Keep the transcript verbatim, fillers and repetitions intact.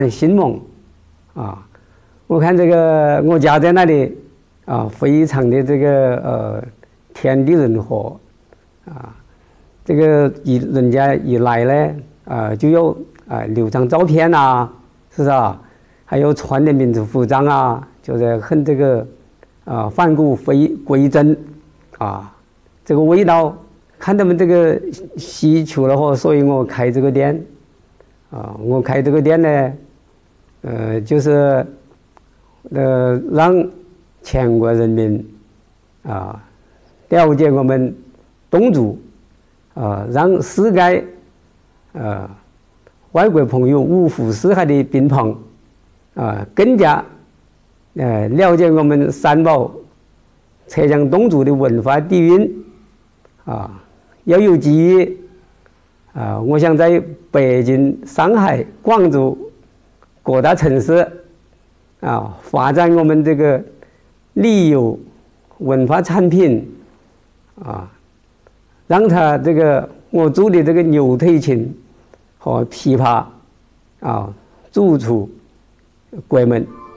新梦啊，我看这个我家在那里啊，非常的这个呃天地人和啊，这个一人家一来呢啊，就有啊留张照片呐，是不是啊？还有穿的民族服装啊，就是很这个啊返璞归归真啊，这个味道看他们这个需求了后，所以我开这个店啊，我开这个店呢。呃，就是呃，让全国人民啊了解我们侗族啊，让世界呃外国朋友五湖四海的宾朋啊更加呃了解我们三宝浙江侗族的文化底蕴啊，要有机遇啊，我想在北京、上海、广州各大城市啊，发展我们这个旅游文化产品啊，让他这个我做的这个牛腿琴和琵琶啊，走出国门。